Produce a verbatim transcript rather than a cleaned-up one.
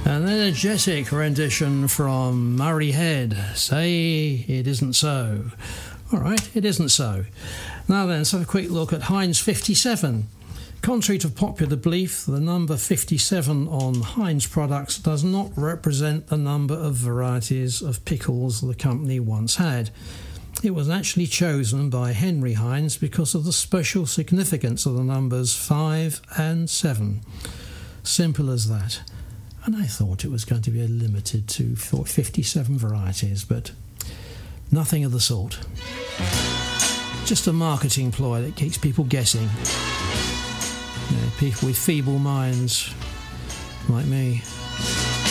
An energetic rendition from Murray Head, Say It Isn't So. All right, it isn't so. Now then, let's have a quick look at Heinz fifty-seven. Contrary to popular belief, the number fifty-seven on Heinz products does not represent the number of varieties of pickles the company once had. It was actually chosen by Henry Heinz because of the special significance of the numbers five and seven. Simple as that. And I thought it was going to be limited to fifty-seven varieties, but nothing of the sort. Just a marketing ploy that keeps people guessing. You know, people with feeble minds, like me.